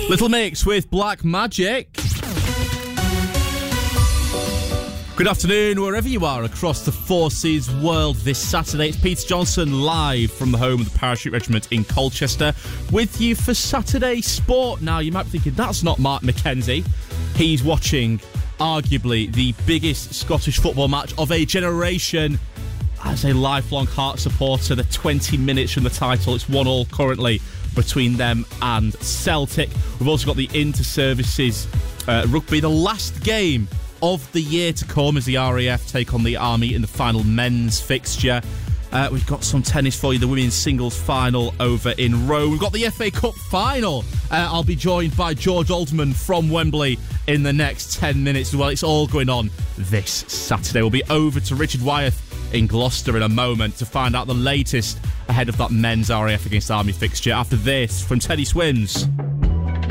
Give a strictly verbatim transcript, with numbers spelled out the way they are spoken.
Little Mix with Black Magic. Good afternoon, wherever you are across the Four Seas world this Saturday. It's Peter Johnson live from the home of the Parachute Regiment in Colchester with you for Saturday Sport. Now, you might be thinking, that's not Mark McKenzie. He's watching arguably the biggest Scottish football match of a generation. As a lifelong Hearts supporter, the twenty minutes from the title, it's one all currently between them and Celtic. We've also got the inter-services uh, rugby, the last game of the year to come as the R A F take on the Army in the final men's fixture. Uh, we've got some tennis for you, the women's singles final over in Rome. We've got the F A Cup final. Uh, I'll be joined by George Alderman from Wembley in the next ten minutes as well. It's all going on this Saturday. We'll be over to Richard Wyeth in Gloucester in a moment to find out the latest ahead of that men's R A F against Army fixture. After this, from Teddy Swims.